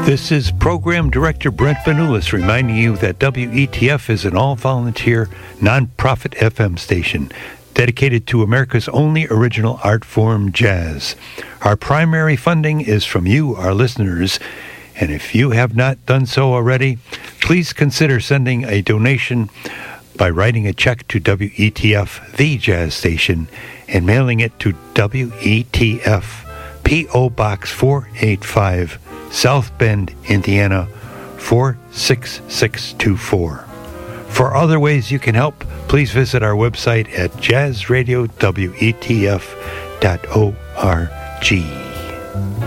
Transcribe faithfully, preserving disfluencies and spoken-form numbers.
This is Program Director Brent Vanulis reminding you that W E T F is an all-volunteer, non-profit F M station dedicated to America's only original art form, jazz. Our primary funding is from you, our listeners, and if you have not done so already, please consider sending a donation by writing a check to W E T F, the jazz station, and mailing it to W E T F, P O Box four eighty-five, South Bend, Indiana, four six six two four. For other ways you can help, please visit our website at jazz radio w e t f dot org.